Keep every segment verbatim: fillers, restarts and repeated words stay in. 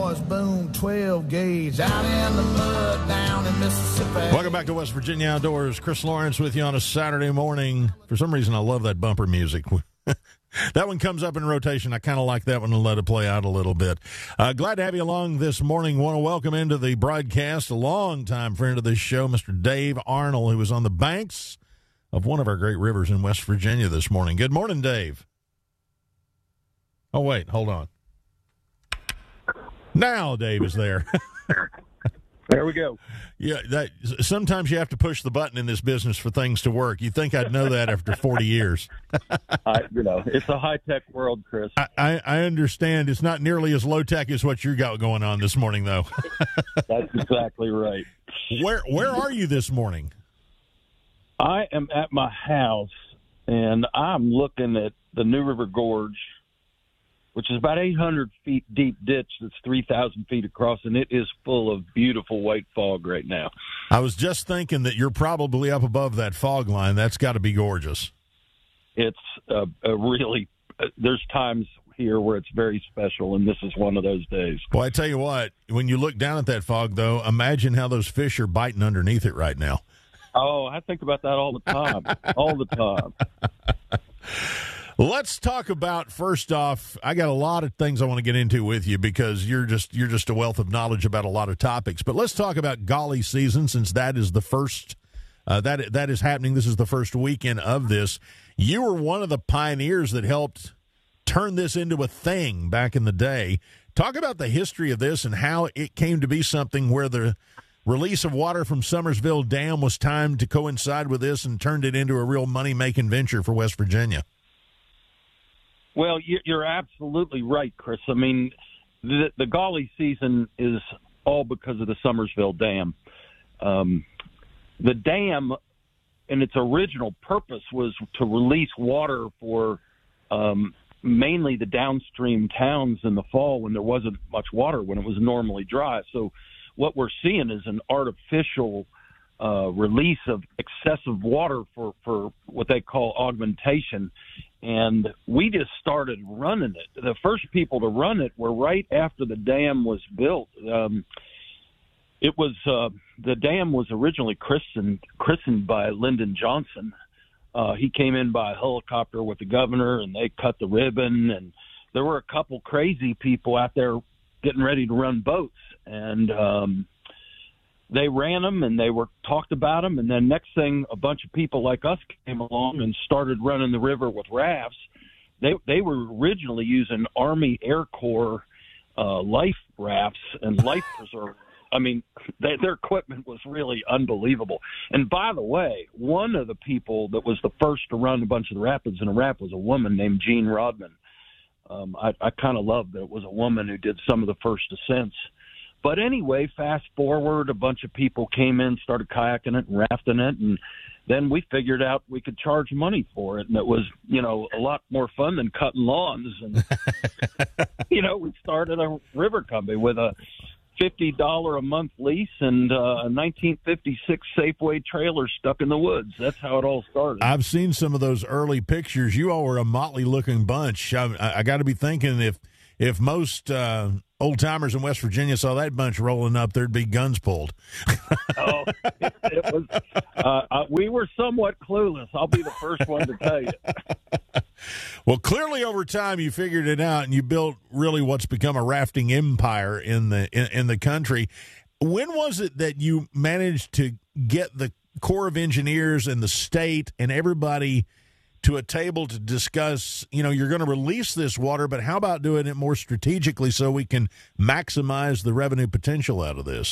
boys boom twelve gauge out in the mud down in Mississippi. Welcome back to West Virginia Outdoors. Chris Lawrence with you on a Saturday morning. For some reason, I love that bumper music. That one comes up in rotation. I kind of like that one and let it play out a little bit. Uh, glad to have you along this morning. Want to welcome into the broadcast a longtime friend of this show, Mister Dave Arnold, who is on the banks of one of our great rivers in West Virginia this morning. Good morning, Dave. Oh, wait, hold on. Now Dave is there. There we go. Yeah, that, sometimes you have to push the button in this business for things to work. You'd think I'd know that after forty years. I, you know, it's a high-tech world, Chris. I, I, I understand. It's not nearly as low-tech as what you got going on this morning, though. That's exactly right. Where Where are you this morning? I am at my house, and I'm looking at the New River Gorge, which is about eight hundred feet deep ditch that's three thousand feet across, and it is full of beautiful white fog right now. I was just thinking that you're probably up above that fog line. That's got to be gorgeous. It's a, a really uh, – there's times here where it's very special, and this is one of those days. Well, I tell you what, when you look down at that fog, though, imagine how those fish are biting underneath it right now. Oh, I think about that all the time, all the time. Let's talk about, first off, I got a lot of things I want to get into with you because you're just you're just a wealth of knowledge about a lot of topics. But let's talk about Golly season, since that is the first uh, that that is happening. This is the first weekend of this. You were one of the pioneers that helped turn this into a thing back in the day. Talk about the history of this and how it came to be something where the release of water from Summersville Dam was timed to coincide with this and turned it into a real money-making venture for West Virginia. Well, you're absolutely right, Chris. I mean, the, the Golly season is all because of the Summersville Dam. Um, the dam, in its original purpose, was to release water for um, mainly the downstream towns in the fall when there wasn't much water, when it was normally dry. So what we're seeing is an artificial uh, release of excessive water for, for what they call augmentation. And we just started running it. The first people to run it were right after the dam was built. Um, it was uh, the dam was originally christened christened by Lyndon Johnson. Uh, he came in by helicopter with the governor, and they cut the ribbon. And there were a couple crazy people out there getting ready to run boats, and um, they ran them, and they were talked about them. And then next thing, a bunch of people like us came along and started running the river with rafts. They they were originally using Army Air Corps uh, life rafts and life preservers. I mean, they, their equipment was really unbelievable. And by the way, one of the people that was the first to run a bunch of the rapids in a raft was a woman named Jean Rodman. Um, I, I kind of loved that it was a woman who did some of the first ascents. But anyway, fast forward, a bunch of people came in, started kayaking it and rafting it, and then we figured out we could charge money for it, and it was, you know, a lot more fun than cutting lawns. And, you know, we started a river company with a fifty dollars a month lease and uh, a nineteen fifty-six Safeway trailer stuck in the woods. That's how it all started. I've seen some of those early pictures. You all were a motley-looking bunch. I, I got to be thinking if if most uh, old-timers in West Virginia saw that bunch rolling up, there'd be guns pulled. oh, it, it was. Uh, uh, we were somewhat clueless. I'll be the first one to tell you. Well, clearly over time you figured it out, and you built really what's become a rafting empire in the in, in the country. When was it that you managed to get the Corps of Engineers and the state and everybody to a table to discuss, you know, you're going to release this water, but how about doing it more strategically so we can maximize the revenue potential out of this?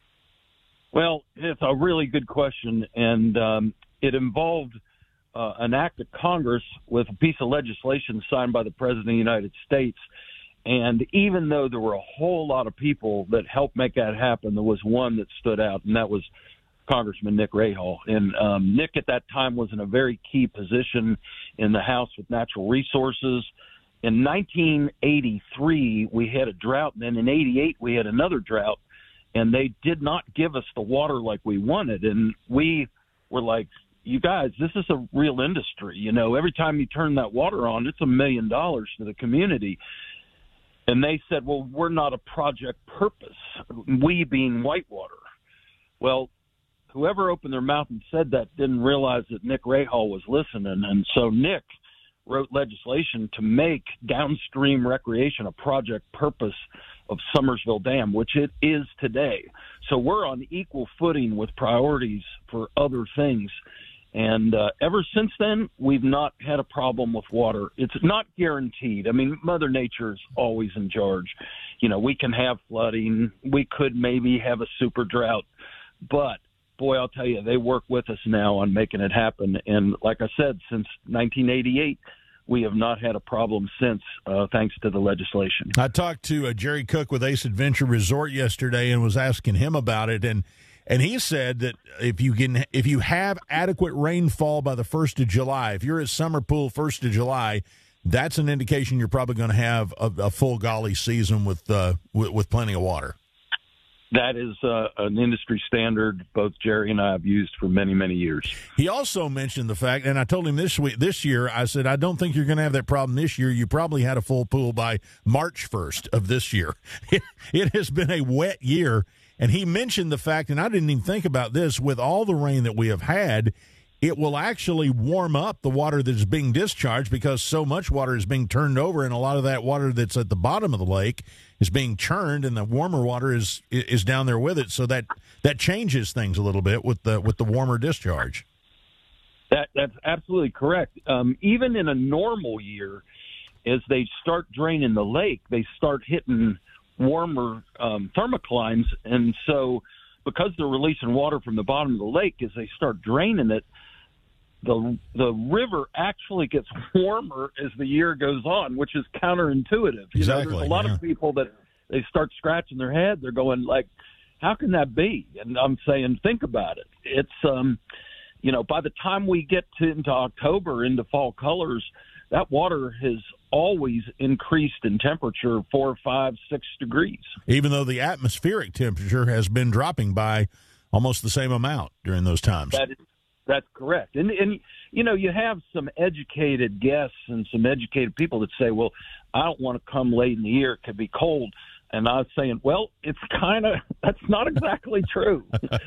Well, it's a really good question, and um, it involved uh, an act of Congress with a piece of legislation signed by the President of the United States. And even though there were a whole lot of people that helped make that happen, there was one that stood out, and that was Congressman Nick Rahal. And um, Nick at that time was in a very key position in the House with natural resources. In nineteen eighty-three, we had a drought, and then in eighty-eight, we had another drought, and they did not give us the water like we wanted. And we were like, you guys, this is a real industry. You know, every time you turn that water on, it's a million dollars to the community. And they said, well, we're not a project purpose, we being Whitewater. Well, whoever opened their mouth and said that didn't realize that Nick Rahal was listening. And so Nick wrote legislation to make downstream recreation a project purpose of Summersville Dam, which it is today. So we're on equal footing with priorities for other things. And uh, ever since then, we've not had a problem with water. It's not guaranteed. I mean, Mother Nature is always in charge. You know, we can have flooding. We could maybe have a super drought. But, boy, I'll tell you, they work with us now on making it happen. And like I said, since nineteen eighty-eight, we have not had a problem since, uh, thanks to the legislation. I talked to uh, Jerry Cook with Ace Adventure Resort yesterday and was asking him about it. And And he said that if you can, if you have adequate rainfall by the first of July, if you're at Summer Pool first of July, that's an indication you're probably going to have a, a full Golly season with, uh, with with plenty of water. That is uh, an industry standard both Jerry and I have used for many, many years. He also mentioned the fact, and I told him this week, this year, I said, I don't think you're going to have that problem this year. You probably had a full pool by March first of this year. It, it has been a wet year. And he mentioned the fact, and I didn't even think about this, with all the rain that we have had, it will actually warm up the water that is being discharged because so much water is being turned over, and a lot of that water that's at the bottom of the lake is being churned, and the warmer water is is down there with it. So that that changes things a little bit with the with the warmer discharge. That that's absolutely correct. Um, even in a normal year, as they start draining the lake, they start hitting warmer um, thermoclines, and so because they're releasing water from the bottom of the lake, as they start draining it, the the river actually gets warmer as the year goes on, which is counterintuitive. You exactly, know, there's a lot yeah. of people that they start scratching their head. They're going like, how can that be? And I'm saying, think about it. It's, um, you know, by the time we get to, into October, into fall colors, that water has always increased in temperature four, five, six degrees. Even though the atmospheric temperature has been dropping by almost the same amount during those times. That is, that's correct. And, and, you know, you have some educated guests and some educated people that say, well, I don't want to come late in the year. It could be cold. And I was saying, well, it's kind of, that's not exactly true.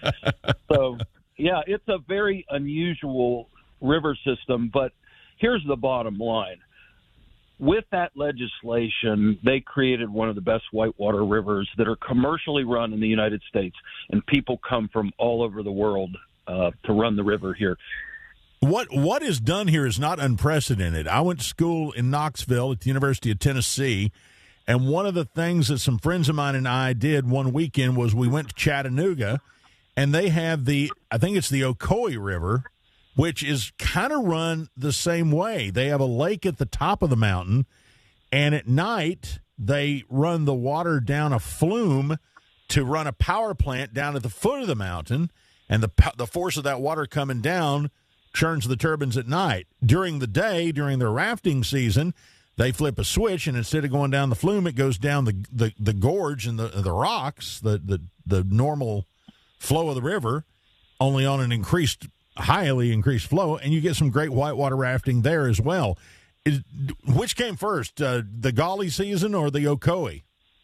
So, yeah, it's a very unusual river system. But here's the bottom line. With that legislation, they created one of the best whitewater rivers that are commercially run in the United States, and people come from all over the world uh, to run the river here. What what is done here is not unprecedented. I went to school in Knoxville at the University of Tennessee, and one of the things that some friends of mine and I did one weekend was we went to Chattanooga, and they have the, I think it's the Ocoee River, which is kind of run the same way. They have a lake at the top of the mountain, and at night they run the water down a flume to run a power plant down at the foot of the mountain, and the the force of that water coming down churns the turbines at night. During the day, during their rafting season, they flip a switch, and instead of going down the flume, it goes down the the, the gorge and the the rocks, the, the, the normal flow of the river, only on an increased highly increased flow, and you get some great whitewater rafting there as well. Is, which came first, uh, the Golly season or the Ocoee?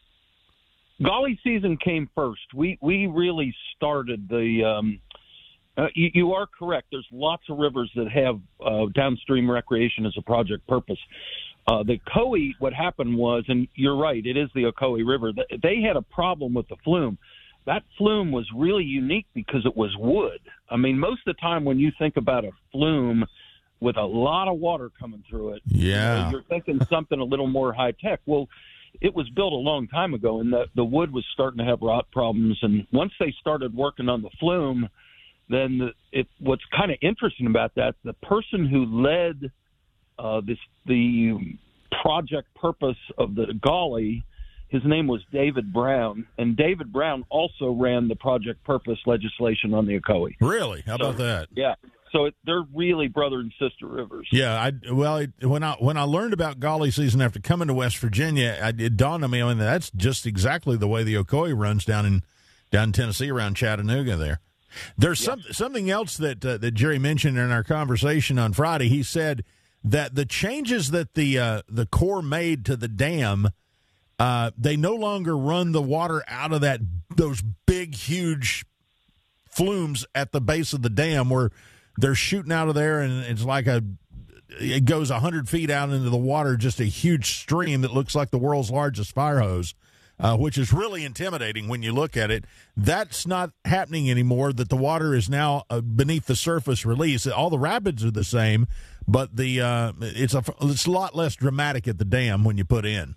Golly season came first. We we really started the um, uh, you, you are correct. There's lots of rivers that have uh, downstream recreation as a project purpose. Uh, the Ocoee, what happened was, and you're right, it is the Ocoee River. They had a problem with the flume. That flume was really unique because it was wood. I mean, most of the time when you think about a flume with a lot of water coming through it, yeah, you know, you're thinking something a little more high tech. Well, it was built a long time ago, and the, the wood was starting to have rot problems. And once they started working on the flume, then the, it, what's kind of interesting about that, the person who led uh, this the project purpose of the Golly, his name was David Brown, and David Brown also ran the project purpose legislation on the Ocoee. Really? How so, about that? Yeah. So it, they're really brother and sister rivers. Yeah. I well, it, when I when I learned about Golly season after coming to West Virginia, I, it dawned on me, I mean, that's just exactly the way the Ocoee runs down in down in Tennessee around Chattanooga. There, there's yeah. some something else that uh, that Jerry mentioned in our conversation on Friday. He said that the changes that the uh, the Corps made to the dam Uh, they no longer run the water out of that those big, huge flumes at the base of the dam where they're shooting out of there, and it's like a it goes one hundred feet out into the water, just a huge stream that looks like the world's largest fire hose, uh, which is really intimidating when you look at it. That's not happening anymore, that the water is now uh, beneath the surface release. All the rapids are the same, but the uh, it's, a, it's a lot less dramatic at the dam when you put in.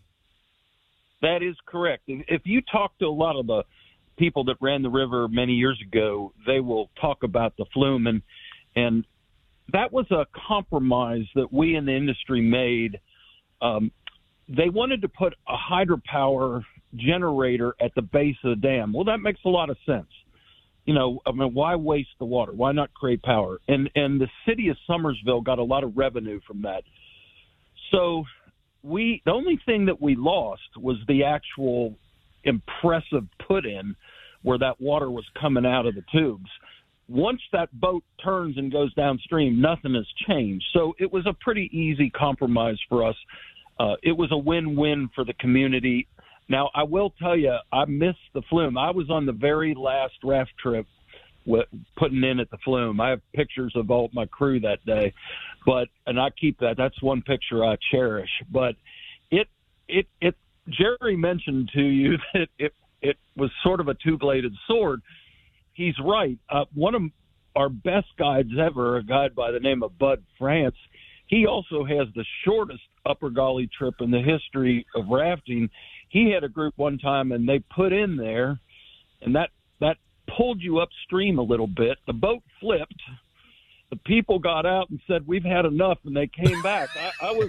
That is correct. If you talk to a lot of the people that ran the river many years ago, they will talk about the flume, and and that was a compromise that we in the industry made. Um, they wanted to put a hydropower generator at the base of the dam. Well, that makes a lot of sense. You know, I mean, why waste the water? Why not create power? And and the city of Summersville got a lot of revenue from that. So we the only thing that we lost was the actual impressive put-in where that water was coming out of the tubes. Once that boat turns and goes downstream, nothing has changed. So it was a pretty easy compromise for us. Uh, it was a win-win for the community. Now, I will tell you, I missed the flume. I was on the very last raft trip with, putting in at the flume. I have pictures of all my crew that day, but and I keep that. That's one picture I cherish. But it it it. Jerry mentioned to you that it it was sort of a two-bladed sword. He's right. Uh, one of our best guides ever, a guide by the name of Bud France, he also has the shortest Upper Gauley trip in the history of rafting. He had a group one time, and they put in there, and that, that pulled you upstream a little bit. The boat flipped. The people got out and said, "We've had enough," and they came back. I, I was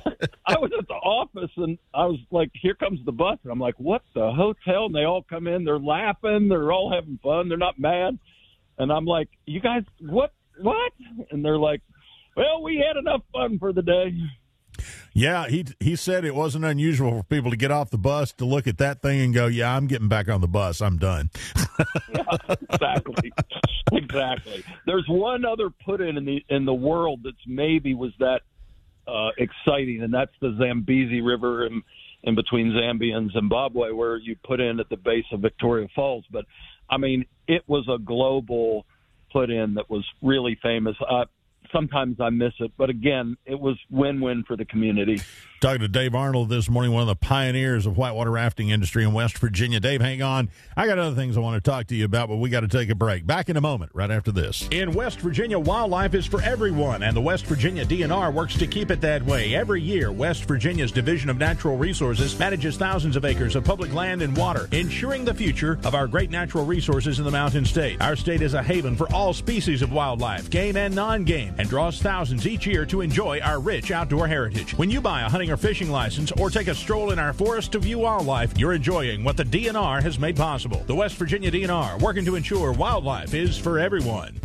I was at the office, and I was like, "Here comes the bus." And I'm like, "What the hotel?" And they all come in. They're laughing. They're all having fun. They're not mad. And I'm like, "You guys, what? What?" And they're like, "Well, we had enough fun for the day." Yeah, he he said it wasn't unusual for people to get off the bus to look at that thing and go, "Yeah, I'm getting back on the bus. I'm done." Yeah, exactly, exactly. There's one other put-in in the in the world that's maybe was that uh, exciting, and that's the Zambezi River in, in between Zambia and Zimbabwe, where you put in at the base of Victoria Falls. But I mean, it was a global put-in that was really famous. Uh, Sometimes I miss it, but again, it was win-win for the community. Talking to Dave Arnold this morning, one of the pioneers of whitewater rafting industry in West Virginia. Dave, hang on. I got other things I want to talk to you about, but we got to take a break. Back in a moment, right after this. In West Virginia, wildlife is for everyone, and the West Virginia D N R works to keep it that way. Every year, West Virginia's Division of Natural Resources manages thousands of acres of public land and water, ensuring the future of our great natural resources in the Mountain State. Our state is a haven for all species of wildlife, game and non-game, and draws thousands each year to enjoy our rich outdoor heritage. When you buy a hunting or fishing license or take a stroll in our forest to view wildlife, you're enjoying what the D N R has made possible. The West Virginia D N R, working to ensure wildlife is for everyone.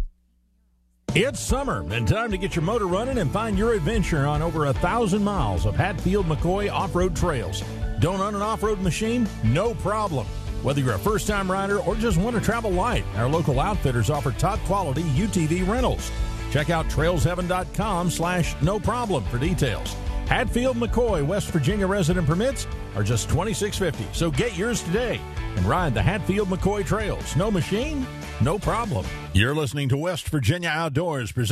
It's summer and time to get your motor running and find your adventure on over a thousand miles of Hatfield-McCoy off-road trails. Don't own an off-road machine? No problem. Whether you're a first-time rider or just want to travel light, our local outfitters offer top-quality U T V rentals. Check out trailsheaven.com slash no problem for details. Hatfield-McCoy, West Virginia resident permits are just twenty-six fifty. So get yours today and ride the Hatfield-McCoy trails. No machine, no problem. You're listening to West Virginia Outdoors, presented